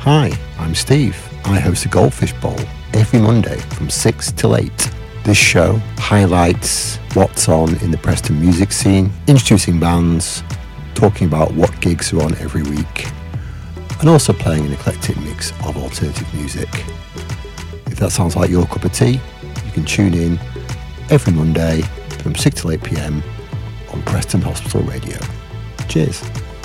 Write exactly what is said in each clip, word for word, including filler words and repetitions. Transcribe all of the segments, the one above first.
Hi, I'm Steve. I host a Goldfish Bowl every Monday from six till eight. This show highlights what's on in the Preston music scene, introducing bands, talking about what gigs are on every week, and also playing an eclectic mix of alternative music. If that sounds like your cup of tea, you can tune in every Monday from six till eight p.m. on Preston Hospital Radio. Cheers.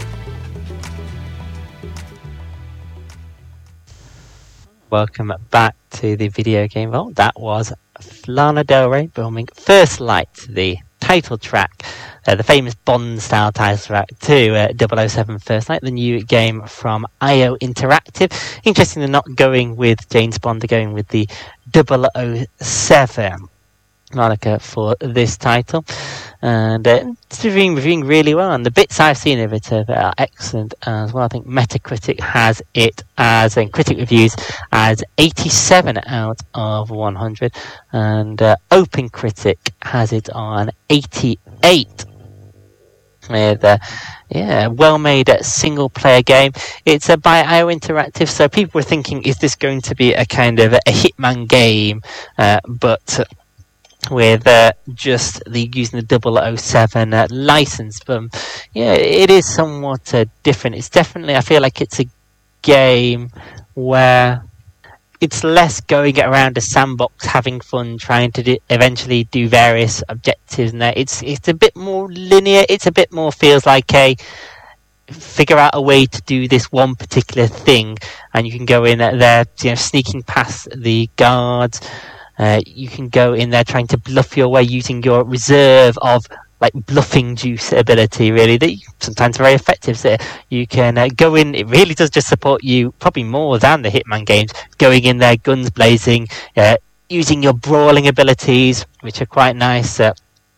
Welcome back to the Video Game Vault. That was Lana Del Rey filming First Light, the title track, uh, the famous Bond-style title track to uh, double oh seven First Light, the new game from I O Interactive. Interesting they're not going with James Bond, they're going with the double oh seven moniker for this title. And uh, it's reviewing, reviewing really well, and the bits I've seen of it are, are excellent as well. I think Metacritic has it as, and critic reviews, as eighty-seven out of one hundred, and uh, OpenCritic has it on eighty-eight. With uh, yeah, well-made uh, single-player game. It's uh, by I O Interactive, so people were thinking, is this going to be a kind of a Hitman game? Uh, but uh, with uh, just the using the double oh seven uh, license. But yeah, it is somewhat uh, different. It's definitely, I feel like it's a game where it's less going around a sandbox, having fun, trying to do, eventually do various objectives. And that it's it's a bit more linear. It's a bit more feels like a figure out a way to do this one particular thing, and you can go in there, you know, sneaking past the guards. Uh, you can go in there trying to bluff your way using your reserve of like bluffing juice ability, really, that sometimes very effective. So you can uh, go in, it really does just support you probably more than the Hitman games, going in there guns blazing, uh, using your brawling abilities, which are quite nice, uh,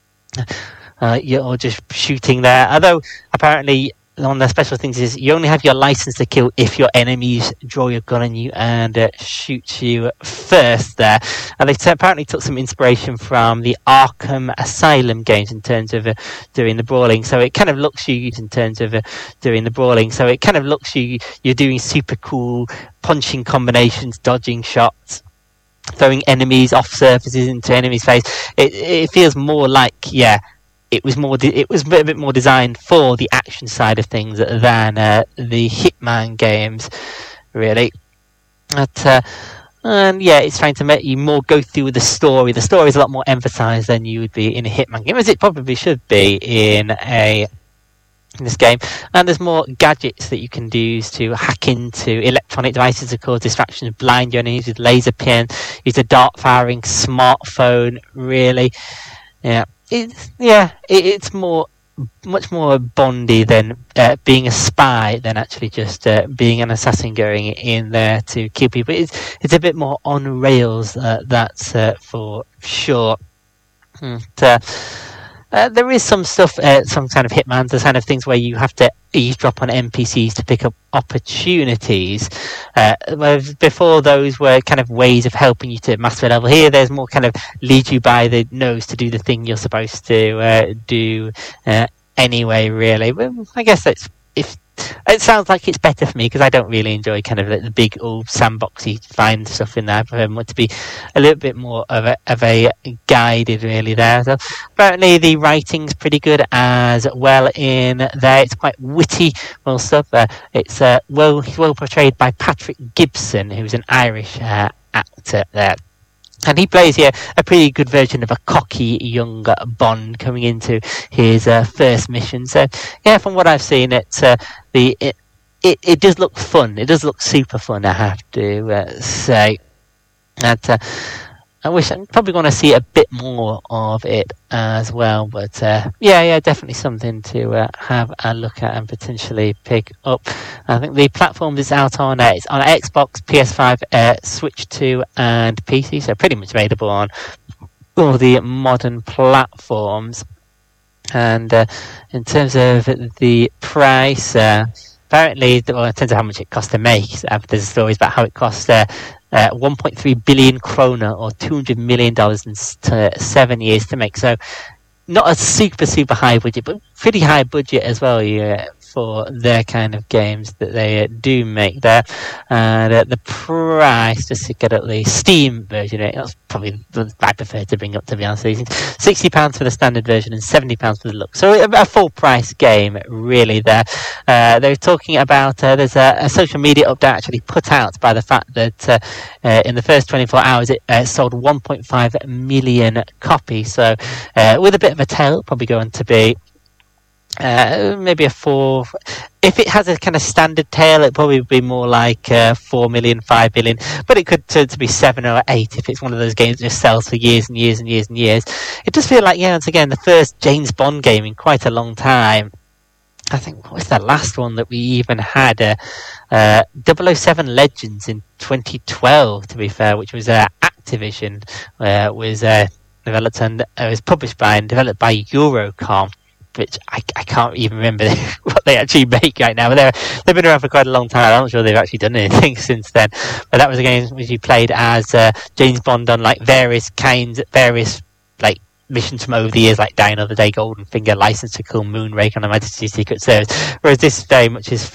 uh, you're just shooting there, although apparently one of the special things is you only have your license to kill if your enemies draw your gun on you and uh, shoot you first there. And they t- apparently took some inspiration from the Arkham Asylum games in terms of uh, doing the brawling. So it kind of looks you in terms of uh, doing the brawling. So it kind of looks you, you're doing super cool punching combinations, dodging shots, throwing enemies off surfaces into enemies' face. It, it feels more like, yeah, It was more. De- it was a bit more designed for the action side of things than uh, the Hitman games, really. But, uh, and yeah, it's trying to make you more go through the story. The story is a lot more emphasised than you would be in a Hitman game, as it probably should be in a in this game. And there's more gadgets that you can use to hack into electronic devices to cause distractions, blind your enemies with laser pin, use a dart firing smartphone. Really, yeah. It's, yeah, it, it's more, much more Bondy than uh, being a spy than actually just uh, being an assassin going in there to kill people. It's it's a bit more on rails, uh, that's uh, for sure. But, uh, uh, there is some stuff, uh, some kind of Hitman, the kind of things where you have to eavesdrop on N P Cs to pick up opportunities. Uh, whereas before those were kind of ways of helping you to master a level. Here there's more kind of lead you by the nose to do the thing you're supposed to uh, do uh, anyway, really. Well, I guess that's, if it sounds like it's better for me because I don't really enjoy kind of the, the big old sandboxy find stuff in there. I prefer it to be a little bit more of a of a guided, really, there. So apparently the writing's pretty good as well in there. It's quite witty, well stuff. Uh, it's uh, well well portrayed by Patrick Gibson, who's an Irish uh, actor there. And he plays here a pretty good version of a cocky young Bond coming into his uh, first mission. So, yeah, from what I've seen, it's uh, the it, it it does look fun. It does look super fun, I have to uh, say. And, uh, I wish I probably want to see a bit more of it as well. But uh, yeah, yeah, definitely something to uh, have a look at and potentially pick up. I think the platform is out on uh, it's on Xbox, P S five, uh, Switch two, and P C. So pretty much available on all the modern platforms. And uh, in terms of the price, uh, apparently, well, it depends on how much it costs to make. There's stories about how it costs. Uh, Uh, one point three billion kroner, or two hundred million dollars in uh, seven years to make. So not a super, super high budget, but pretty high budget as well. Yeah, for their kind of games that they uh, do make there. And uh, the price, just to get at the Steam version, that's probably what I prefer to bring up, to be honest with you. sixty pounds for the standard version and seventy pounds for the look. So a, a full price game, really, there. Uh, they're talking about, uh, there's a, a social media update actually put out by the fact that uh, uh, in the first twenty-four hours it uh, sold one point five million copies. So uh, with a bit of a tail, probably going to be Uh, maybe a four. If it has a kind of standard tail, it'd probably be more like uh, four million, five million. But it could turn to be seven or eight if it's one of those games that just sells for years and years and years and years. It does feel like, yeah, once again, the first James Bond game in quite a long time. I think, what was the last one that we even had? Uh, uh, double oh seven Legends in twenty twelve, to be fair, which was uh, Activision. Uh, was uh, developed and uh, was published by and developed by Eurocom, which I, I can't even remember what they actually make right now. But they're, they've been around for quite a long time. I'm not sure they've actually done anything since then. But that was a game which you played as uh, James Bond on like various kinds, various like missions from over the years, like Die Another Day, Golden Finger, License to Kill, Moonraker, and the Majesty's Secret Service. Whereas this very much is